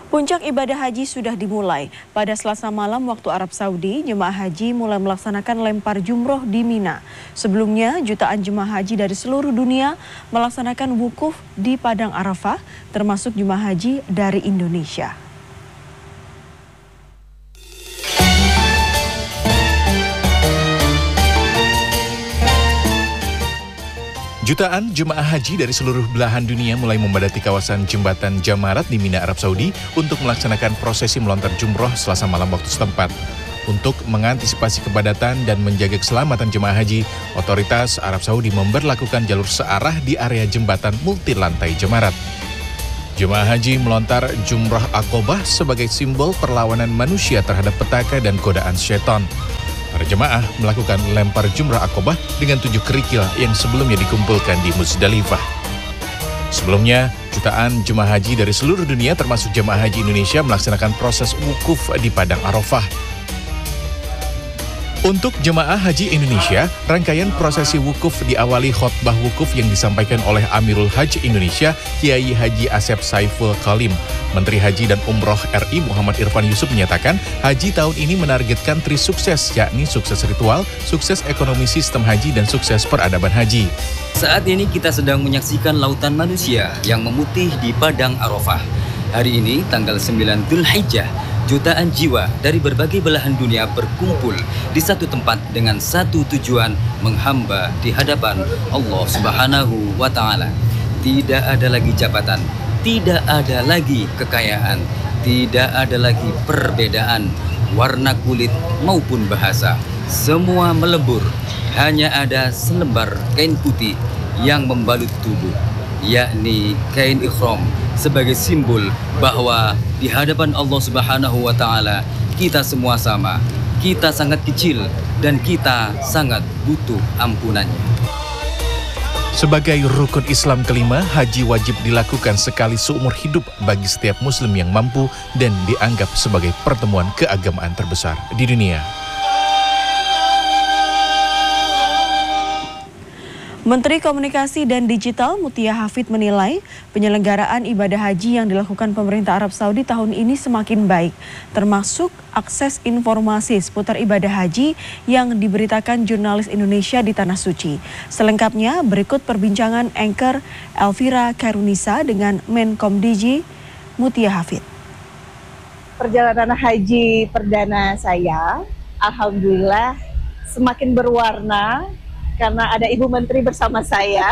Puncak ibadah haji sudah dimulai. Pada Selasa malam waktu Arab Saudi, jemaah haji mulai melaksanakan lempar jumroh di Mina. Sebelumnya, jutaan jemaah haji dari seluruh dunia melaksanakan wukuf di Padang Arafah, termasuk jemaah haji dari Indonesia. Jutaan jemaah haji dari seluruh belahan dunia mulai memadati kawasan Jembatan Jamarat di Mina, Arab Saudi untuk melaksanakan prosesi melontar jumroh Selasa malam waktu setempat. Untuk mengantisipasi kepadatan dan menjaga keselamatan jemaah haji, otoritas Arab Saudi memberlakukan jalur searah di area jembatan multilantai Jamarat. Jemaah haji melontar jumroh Aqobah sebagai simbol perlawanan manusia terhadap petaka dan godaan syaitan. Para jemaah melakukan lempar jumrah Aqobah dengan 7 kerikil yang sebelumnya dikumpulkan di Muzdalifah. Sebelumnya, jutaan jemaah haji dari seluruh dunia termasuk jemaah haji Indonesia melaksanakan proses wukuf di Padang Arafah. Untuk jemaah haji Indonesia, rangkaian prosesi wukuf diawali khotbah wukuf yang disampaikan oleh Amirul Haji Indonesia, Kiai Haji Asep Saiful Kalim. Menteri Haji dan Umroh RI Muhammad Irfan Yusuf menyatakan, haji tahun ini menargetkan sukses, yakni sukses ritual, sukses ekonomi sistem haji, dan sukses peradaban haji. Saat ini kita sedang menyaksikan lautan manusia yang memutih di Padang Arafah. Hari ini, tanggal 9 Dzulhijjah, jutaan jiwa dari berbagai belahan dunia berkumpul di satu tempat dengan satu tujuan, menghamba di hadapan Allah Subhanahu wa Ta'ala. Tidak ada lagi jabatan, tidak ada lagi kekayaan, tidak ada lagi perbedaan warna kulit maupun bahasa. Semua melebur, hanya ada selembar kain putih yang membalut tubuh, yakni kain ihram, sebagai simbol bahwa di hadapan Allah Subhanahu wa Ta'ala kita semua sama, kita sangat kecil dan kita sangat butuh ampunannya. Sebagai rukun Islam kelima, haji wajib dilakukan sekali seumur hidup bagi setiap muslim yang mampu dan dianggap sebagai pertemuan keagamaan terbesar di dunia. Menteri Komunikasi dan Digital Mutia Hafid menilai penyelenggaraan ibadah haji yang dilakukan pemerintah Arab Saudi tahun ini semakin baik, termasuk akses informasi seputar ibadah haji yang diberitakan jurnalis Indonesia di Tanah Suci. Selengkapnya berikut perbincangan anchor Elvira Kairunisa dengan Menkomdigi Mutia Hafid. Perjalanan haji perdana saya, alhamdulillah semakin berwarna karena ada Ibu Menteri bersama saya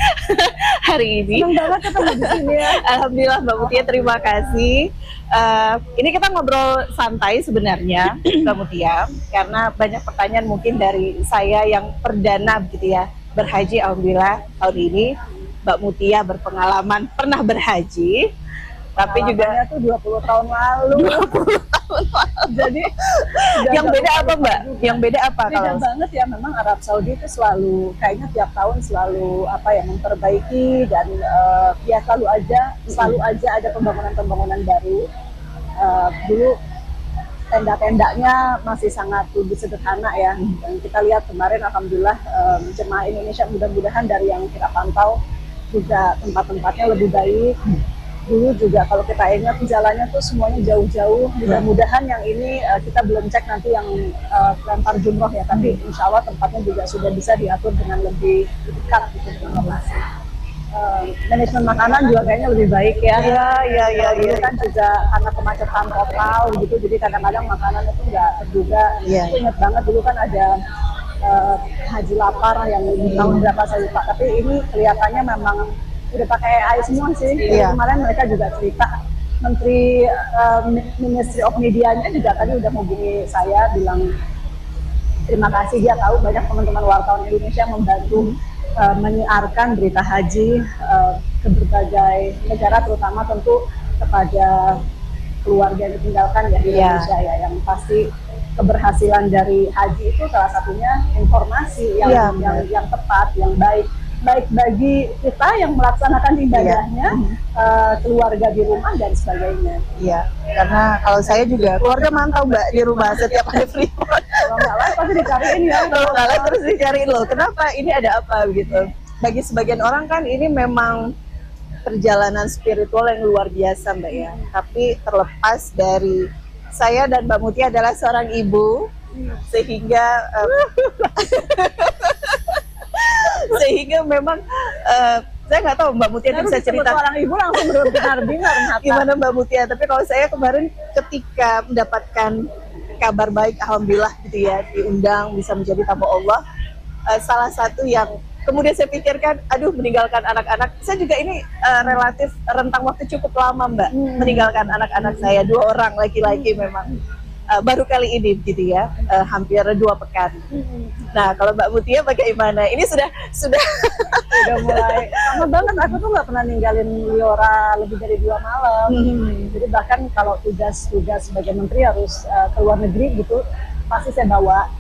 hari ini. Senang banget ketemu di sini ya. Alhamdulillah Mbak Mutia, terima kasih. Ini kita ngobrol santai sebenarnya Mbak Mutia, karena banyak pertanyaan mungkin dari saya yang perdana begitu ya berhaji. Alhamdulillah tahun ini Mbak Mutia berpengalaman pernah berhaji, tapi juga tuh 20 tahun lalu. 20 tahun lalu. Jadi yang beda apa Mbak? Yang beda apa? Beda banget ya, memang Arab Saudi itu selalu kayaknya tiap tahun selalu memperbaiki dan ya selalu aja ada pembangunan baru. Dulu tenda-tendanya masih sangat lebih sederhana ya. Dan kita lihat kemarin alhamdulillah jemaah Indonesia mudah-mudahan dari yang kita pantau juga tempat-tempatnya lebih baik. Dulu juga kalau kita ingat jalannya tuh semuanya jauh-jauh. Mudah-mudahan yang ini kita belum cek nanti yang lempar jumroh ya, tapi insya Allah tempatnya juga sudah bisa diatur dengan lebih dekat gitu dengan lokasi. Manajemen makanan juga kayaknya lebih baik ya. Dulu kan juga karena kemacetan total gitu, jadi kadang-kadang makanan itu nggak terduga. Aku ingat banget dulu kan ada haji lapar yang tahun berapa saya lupa, tapi ini kelihatannya memang udah pakai AI semua sih. Kemarin mereka juga cerita, Menteri Ministry of Media-nya juga tadi udah menghubungi saya, bilang terima kasih, dia tahu banyak teman-teman wartawan Indonesia membantu menyiarkan berita haji ke berbagai negara, terutama tentu kepada keluarga yang ditinggalkan ya di Indonesia ya, yang pasti keberhasilan dari haji itu salah satunya informasi yang tepat, yang baik bagi kita yang melaksanakan ibadahnya, keluarga di rumah dan sebagainya. Iya, karena kalau saya juga keluarga mantau Mbak di rumah setiap hari free. Kalau nggak live pasti dicariin ya. Kalau nggak live terus dicariin loh, kenapa ini ada apa gitu. Bagi sebagian orang kan ini memang perjalanan spiritual yang luar biasa Mbak ya. Tapi terlepas dari saya dan Mbak Mutia adalah seorang ibu, sehingga sehingga memang saya nggak tahu Mbak Mutia bisa cerita seorang ibu langsung benar-benar gimana Mbak Mutia. Tapi kalau saya kemarin ketika mendapatkan kabar baik, alhamdulillah gitu ya, diundang bisa menjadi tamu Allah, salah satu yang kemudian saya pikirkan, aduh meninggalkan anak-anak, saya juga ini relatif rentang waktu cukup lama Mbak, meninggalkan anak-anak saya, 2 orang laki-laki memang. Baru kali ini gitu ya, hampir 2 pekan. Nah kalau Mbak Mutia bagaimana? Ini sudah mulai sama banget. Aku tuh nggak pernah ninggalin Liora lebih dari 2 malam. Jadi bahkan kalau tugas sebagai menteri harus ke luar negeri gitu, pasti saya bawa